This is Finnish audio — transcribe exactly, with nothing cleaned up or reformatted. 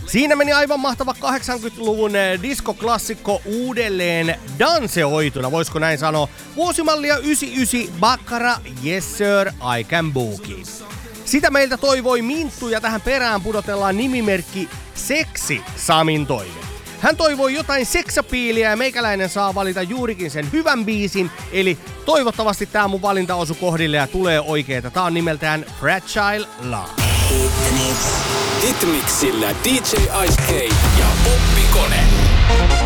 Siinä meni aivan mahtava kahdeksankymmentäluvun diskoklassikko uudelleen danseoituna, voisiko näin sanoa. Vuosimallia yhdeksänkymmentäyhdeksän Baccara, Yes Sir, I Can Boogie. Sitä meiltä toivoi Minttu ja tähän perään pudotellaan nimimerkki Seksi Samin toive. Hän toivoi jotain seksapiiliä ja meikäläinen saa valita juurikin sen hyvän biisin, eli toivottavasti tää mun valinta osu kohdille ja tulee oikeeta. Tää on nimeltään Fragile Love. Hitmixillä D J Ice K ja Poppikone.